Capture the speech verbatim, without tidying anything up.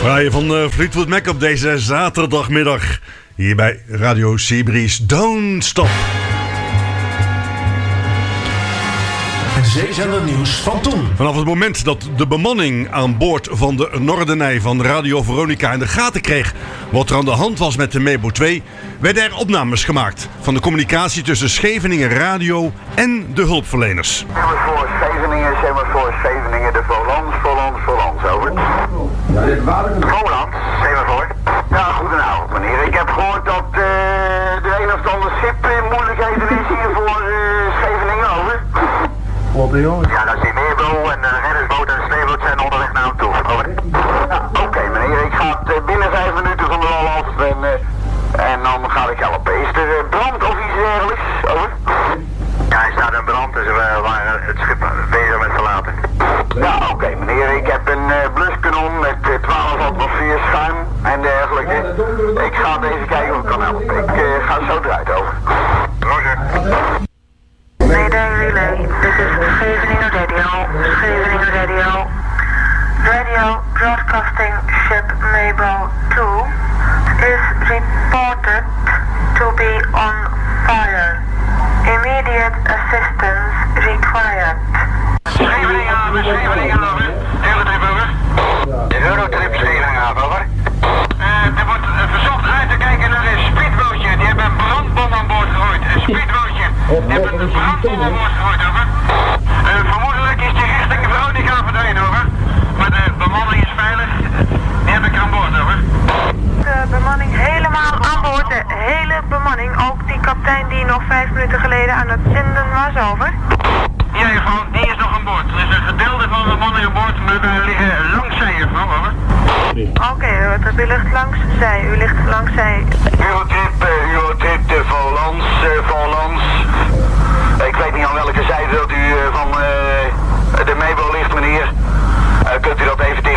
Fraaie van uh, Fleetwood Mac op deze zaterdagmiddag. Hier bij Radio Seabreeze. Don't Stop. Het zeezender nieuws van toen. Vanaf het moment dat de bemanning aan boord van de Noordenij van Radio Veronica in de gaten kreeg wat er aan de hand was met de Mebo twee, werden er opnames gemaakt van de communicatie tussen Scheveningen Radio en de hulpverleners. Voor Scheveningen, zeg maar voor Scheveningen, de Volans, Volans, Volans, over. Volans, zeg maar voor. Ja, goedenavond meneer. Ik heb gehoord dat uh, de een of andere schip in moeilijkheden is hier voor uh, Scheveningen, over. Wat jongen? Ja, dat is die Mebo en de uh, reddersboot en de sneeuwboot zijn onderweg naar hem toe, over. Ja, Oké okay, meneer, ik ga het uh, binnen vijf minuten van de wal af en, uh, en dan ga ik helpen. Is er uh, brand of iets dergelijks, over? Ja, hij staat in brand, dus we waren het schip bezig met verlaten. Ja, oké okay, meneer, ik heb een uh, bluskanon met uh, twaalf atmosfeer schuim en dergelijke. Ik ga deze kijken of ik kan helpen. Ik uh, ga zo eruit over. Roger. Mayday relay, this is Scheveningen Radio, Scheveningen Radio. Radio broadcasting ship Mebo two is reported to be on fire. Immediate assistance required. Scheveningen aan, Scheveningen over. Eurotrip over. De Eurotrip Scheveningen over. Uh, er wordt uh, verzocht uit te kijken naar een speedbootje. Die hebben een brandbom aan boord gegooid. Een speedbootje. Die hebben een brandbom aan boord gegooid, over. Uh, vermoedelijk is die richting Veronica verdwenen, over. Maar de bemanning is veilig. Die heb ik aan boord, over. De bemanning helemaal aan boord. De hele bemanning. Ook die kapitein die nog vijf minuten geleden aan het zenden was, over. Ja, juffrouw, die is nog aan boord. Er is een gedeelte van de bemanning aan boord, maar wij liggen langzij, juffrouw, over. Oké, okay, u ligt langs zij. U ligt langs zij. Eurotrip, uh, Eurotrip, de Volans, uh, Volans. Ik weet niet aan welke zijde dat u uh, van uh, de Mebo ligt, meneer. Uh, kunt u dat even